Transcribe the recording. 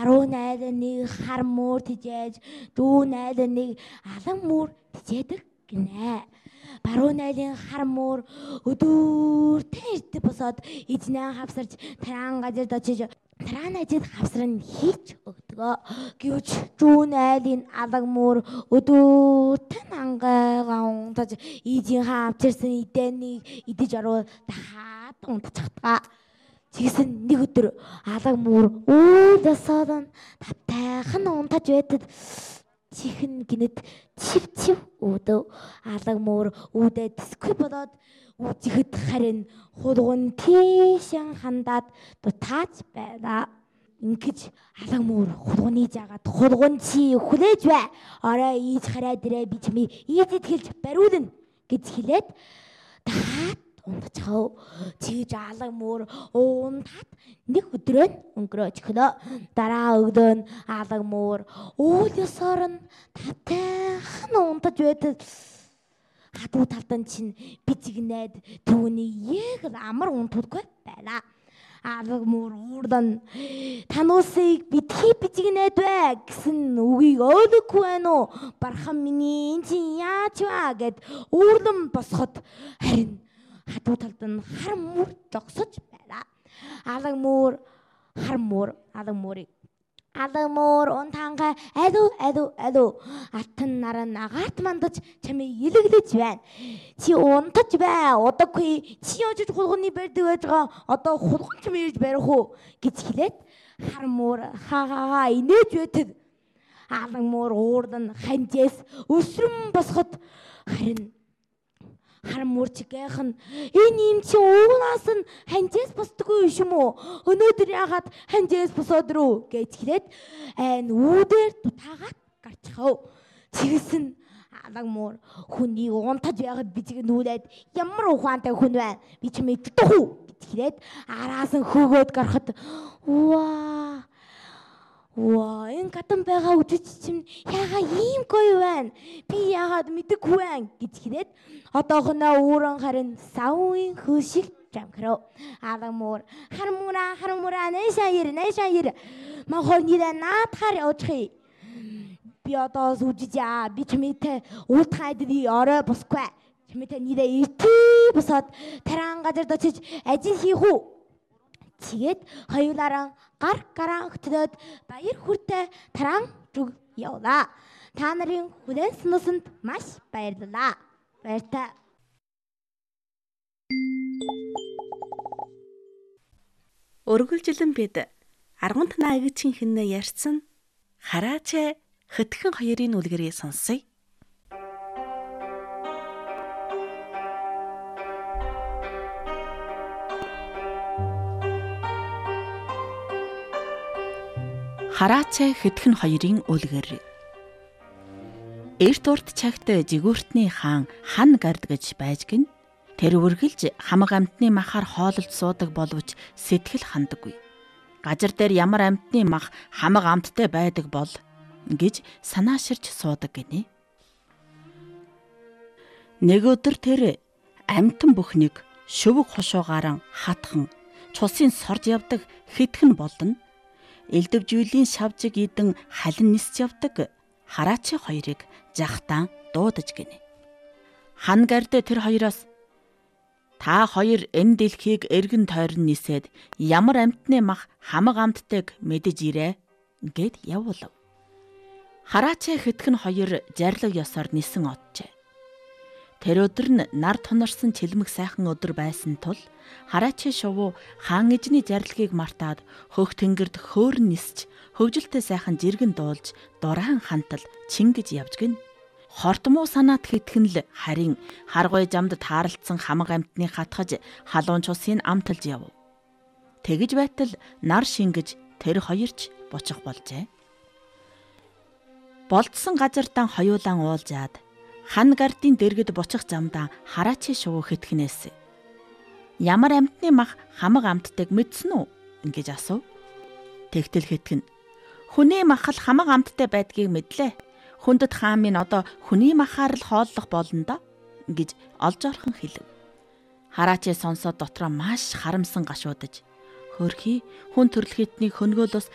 баруун найдаа нэг хар муур тижээж дүү найдаа нэг алан муур тижээдэг гинэ. Баруун найлын хар муур өдөр тэрд босоод эзнээ хавсарч тараан газарт очиж тараан ажид хавсар нь хийч өгдөгөө. Гэвч дүү найлын алан муур өдөр тань ангайгаа унтаж эзийнхээ авчирсан эдэнийг идэж орвол дахиад унтчихдаг. Тэгсэн нэг өдөр алан муур өөдөөсөө тавтайхан унтаж байтад чихэн гинэд чив өөдөө алан муур үүдээ тэсгүй болоод үжихэд харин хулгун тийшэн хандаад дутаач байна. Ингэж алан муур хулгуны жагаад хулгун чи хүлээж бай. Орой ийж хараад ирээ би чимээ ийдэд хэлж бариулна гэж хэлээд дахиад унтчихав. Чиж алан муур унтаад нэг өдрөө өнгөрөөж хөлөө. Дараа өглөө нь алан муур өөдөөсөө нь тавтайхан унтаж байтал хадуу талдан чинь бичигнээд түүний яг амар унтудаггүй байна. Алан муур уурдан тануусыг битгий бичигнээд бай гэсэн үгийг ойлгохгүй байна уу? Бархан миний энэ чинь яач вэ гэд уурлан босоход харин хадуу талд нь хар муур зогсож байна. Алан муур унтангаа алуу алтан наран агаат мандаж чамайг илэглэж байна. Чи унтаж бай. Удаггүй чи очиж хулгуны барьдаг байж байгаа. Одоо хулгун чамайг барих уу гэж хэлээд хар муур хаа инээж байтад алан муур уурдан ханжээс өсрөн босоход харин хар муурчгийнх нь энэ юм чи уунаас нь ханжээс босдоггүй юм уу? Өнөөдөр яагаад ханжээс босоод руу гэж хэлээд айн үүдээр дутаагаад гарчихав. Чигсэн алан муур хүний унтаж байгаад бичиг нүүлээд ямар ухаантай хүн байна? Би чимээ дутах уу гэж хэлээд араас нь хөөгөөд гарахад Ваа энэ гадан байгаа үжиж чинь яагаад ийм гоё байна? Би яагаад мэдэггүй байна гэж хэлээд одоохондоо өөрөн харин савын хөөшиг жамхрав. Алан муур хармуура нэшаир махор нэрэ наатахаар явчих. Би одоо үжиж би чимээтэй уутхайд би орой босгүй. Чимээтэй нэрэ иртээ босоод тараан газарт очиж ажил хийх үү? Тэгээд хоёулаараа гараа хөтлөөд баяр хүртэ тараан зүг явлаа. Та нарын хүлээн сонссонд маш баярлалаа. Баяртай. Өргөлжилэн бид аргун танаа агичийн хинэ ярьсан хараач хөтгөн хоёрын үлгэрийг сонсъё. Хараач хөтгөн хоёрын үлгэр. Эрт урт цагт жигүүртний хаан хан гард гэж байж гин. Тэр үргэлж хамаг амьтны махаар хоололж суудаг боловч сэтгэл хандаггүй. Газар дээр ямар амьтны мах хамаг амттай байдаг бол гэж санааширч суудаг гинэ. Нэг өдөр тэр амьтан бүхнийг шөвөг хошуугаараа хатхан цусын сорж явдаг хэдхэн болон элдвжүүлийн шавжиг идэн халин нисч явдаг хараач хоёрыг жахтаан дуудаж гинэ. Хан гард тэр хоёроос та хоёр энэ дэлхийг эргэн тойрон нисээд ямар амьтны мах хамаг амттайг мэдэж ирээ гэд явуулав. Хараач хөтгөн хоёр зарлаг ёсоор нисэн оджээ. Тэр өдөр нь нар тонорсон чилмэг сайхан өдөр байсан тул хараач шувуу хаан эжний зарилгийг мартаад хөх тэнгэрд хөөрн нисч хөвжөлтэй сайхан жиргэн дуулж дурaan хантал чингэж явж гин. Хортмоо санаат хэтгэн л харин харгуй замд таарлцсан хамаг амьтны хатгаж халуун цусын амталж яв. Тэгж байтал нар шингэж тэр хоёрч бучих болжээ. Болдсон газартаа хоёулаан уулзаад хан гардын дэргэд бучих замдаа хараач шувуу хэтгэнээс ямар амьтны мах хамаг амттайг мэдсэн үү ингэж асуув. Тэгтэл хэтгэн хүний мах л хамаг амттай байдгийг мэдлээ. Хүндэт хаан минь одоо хүний махаар л хооллох болно да гэж олж орхон хэлв. Хараач сонсоод дотроо маш харамсан гашуудаж хөрхий хүн төрлөختний хөнгөөлөөс